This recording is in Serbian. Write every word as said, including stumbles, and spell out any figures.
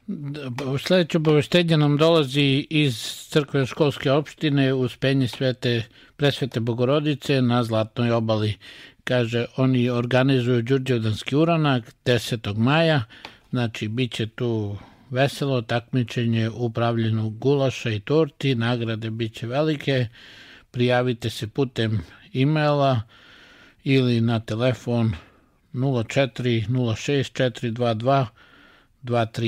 Sledeće obaveštenje nam dolazi iz crkveno-školske opštine uz penje svete, presvete Bogorodice na Zlatnoj obali. Kaže, oni organizuju Đurđevdanski uranak desetog maja, znači bit će tu veselo takmičenje u pravljenju gulaša i torti, nagrade bit će velike, prijavite se putem e-maila ili na telefon nula četiri nula šest četiri dva dva dva tri